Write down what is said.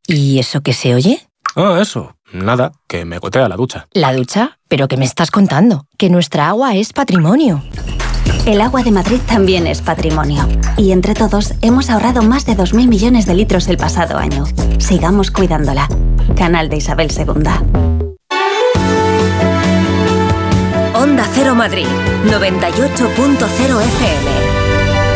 ¿Y eso qué se oye? Ah, eso. Nada, que me gotea la ducha. ¿La ducha? ¿Pero qué me estás contando? Que nuestra agua es patrimonio. El agua de Madrid también es patrimonio. Y entre todos hemos ahorrado más de 2.000 millones de litros el pasado año. Sigamos cuidándola. Canal de Isabel II. Onda Cero Madrid, 98.0 FM.